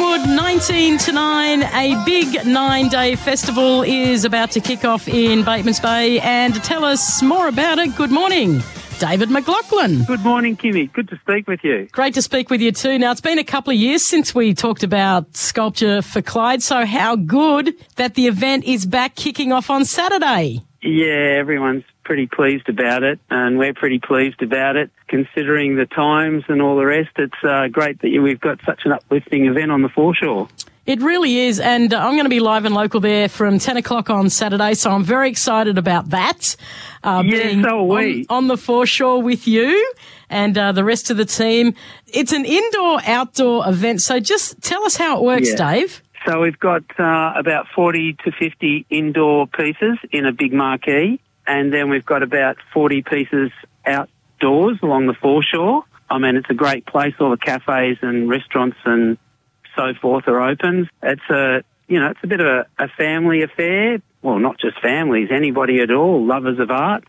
Good 19 to 9. A big 9-day festival is about to kick off in Batemans Bay, and to tell us more about it, good morning, David McLaughlin. Good morning, Kimmy. Good to speak with you. Great to speak with you too. Now, it's been a couple of years since we talked about Sculpture for Clyde, so how good that the event is back kicking off on Saturday. Yeah, everyone's pretty pleased about it, and we're pretty pleased about it. Considering the times and all the rest, it's great that we've got such an uplifting event on the foreshore. It really is, and I'm going to be live and local there from 10 o'clock on Saturday, so I'm very excited about that. Yeah, so are we. On the foreshore with you and the rest of the team. It's an indoor-outdoor event, so just tell us how it works, Dave. So we've got about 40 to 50 indoor pieces in a big marquee, and then we've got about 40 pieces outdoors along the foreshore. I mean, it's a great place. All the cafes and restaurants and so forth are open. It's a bit of a family affair. Well, not just families, anybody at all, lovers of art.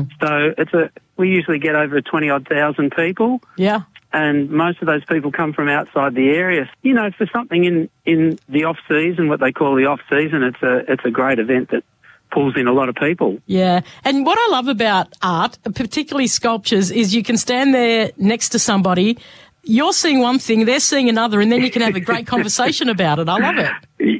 So we usually get over 20-odd thousand people. Yeah. And most of those people come from outside the area. You know, for something in the off-season, what they call the off-season, it's a great event that pulls in a lot of people. Yeah. And what I love about art, particularly sculptures, is you can stand there next to somebody, you're seeing one thing, they're seeing another, and then you can have a great conversation about it. I love it.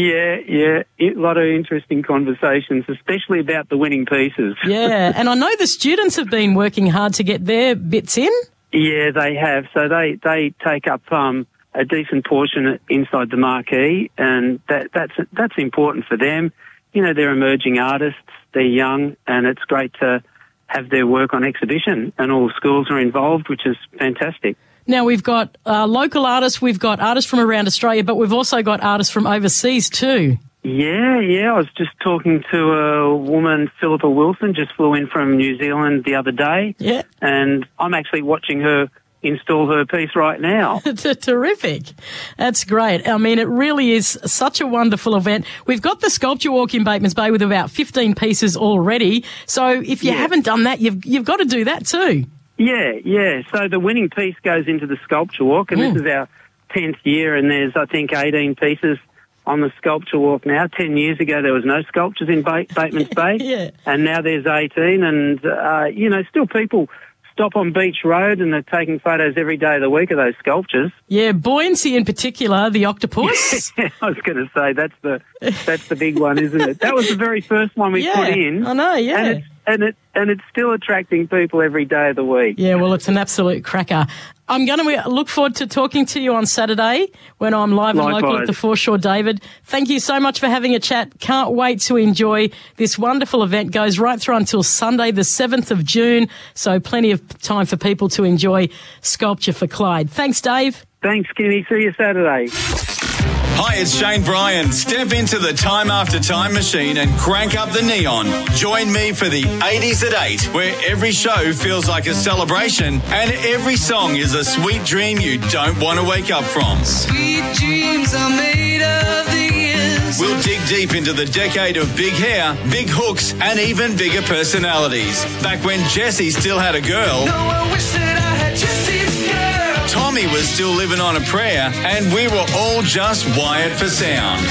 Yeah. A lot of interesting conversations, especially about the winning pieces. Yeah. And I know the students have been working hard to get their bits in. Yeah, they have. So they take up a decent portion inside the marquee, and that's important for them. You know, they're emerging artists, they're young, and it's great to have their work on exhibition, and all schools are involved, which is fantastic. Now, we've got local artists, we've got artists from around Australia, but we've also got artists from overseas too. Yeah. I was just talking to a woman, Philippa Wilson, just flew in from New Zealand the other day. Yeah. And I'm actually watching her install her piece right now. Terrific. That's great. I mean, it really is such a wonderful event. We've got the Sculpture Walk in Batemans Bay with about 15 pieces already. So if you haven't done that, you've got to do that too. Yeah. So the winning piece goes into the Sculpture Walk, and this is our 10th year, and there's, I think, 18 pieces on the Sculpture Walk now. 10 years ago, there was no sculptures in Batemans Bay, and now there's 18, and, still people stop on Beach Road and they're taking photos every day of the week of those sculptures. Yeah, Buoyancy in particular, the octopus. Yeah, I was going to say, that's the big one, isn't it? That was the very first one we put in. I know, yeah. And it's still attracting people every day of the week. Yeah, well, it's an absolute cracker. I'm going to look forward to talking to you on Saturday when I'm live and local at the foreshore, David. Thank you so much for having a chat. Can't wait to enjoy this wonderful event. Goes right through until Sunday, the 7th of June, so plenty of time for people to enjoy Sculpture for Clyde. Thanks, Dave. Thanks, Kenny. See you Saturday. Hi, it's Shane Bryan. Step into the Time After Time machine and crank up the neon. Join me for the 80s at 8, where every show feels like a celebration and every song is a sweet dream you don't want to wake up from. Sweet dreams are made of the years. We'll dig deep into the decade of big hair, big hooks, and even bigger personalities. Back when Jessie still had a girl. No, I wish that I had Jessie's girl. Tommy was still living on a prayer, and we were all just wired for sound.